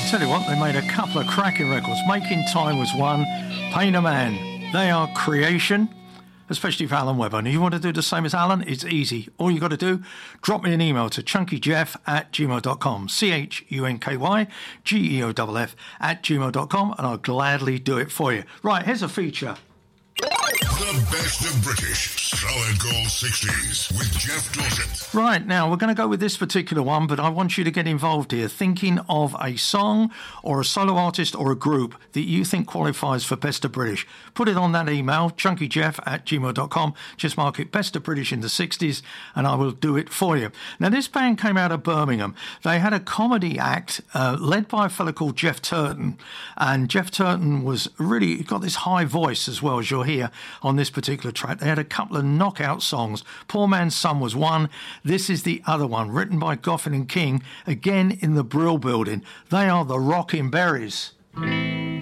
Tell you what, they made a couple of cracking records. Making Time was one, Pain a Man. They are creation, especially for Alan Webber. And if you want to do the same as Alan, it's easy. All you got to do, drop me an email to chunkyjeff@gmail.com, CHUNKYGEOFF@gmail.com, and I'll gladly do it for you. Right, here's a feature. The best of British solid gold 60s with Jeff Dorset. Right, now we're going to go with this particular one, but I want you to get involved here, thinking of a song or a solo artist or a group that you think qualifies for Best of British. Put it on that email, chunkyjeff@gmail.com. Just mark it Best of British in the 60s, and I will do it for you. Now, this band came out of Birmingham. They had a comedy act led by a fellow called Jeff Turton, and Jeff Turton was really got this high voice as well, as you'll hear on this particular track. They had a couple of knockout songs. Poor Man's Son was one. This is the other one, written by Goffin and King, again in the Brill Building. They are the Rockin' Berries.